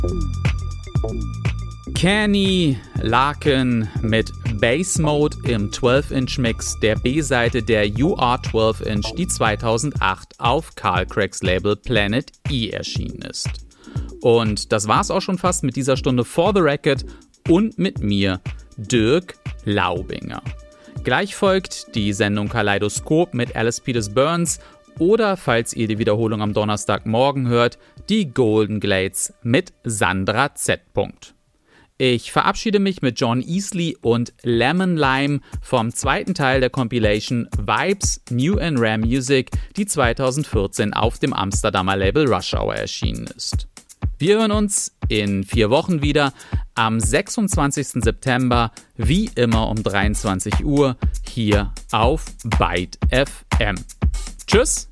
Kenny Larkin mit Bass Mode im 12-Inch-Mix der B-Seite der You Are 12-Inch, die 2008 auf Carl Craigs Label Planet E erschienen ist. Und das war's auch schon fast mit dieser Stunde For the Record und mit mir, Dirk Laubinger. Gleich folgt die Sendung Kaleidoskop mit Alice Peters Burns oder, falls ihr die Wiederholung am Donnerstagmorgen hört, die Golden Glades mit Sandra Z. Ich verabschiede mich mit John Easley und Lemon Lime vom zweiten Teil der Compilation Vibes New and Rare Music, die 2014 auf dem Amsterdamer Label Rush Hour erschienen ist. Wir hören uns in 4 Wochen wieder am 26. September, wie immer um 23 Uhr, hier auf Byte FM. Tschüss!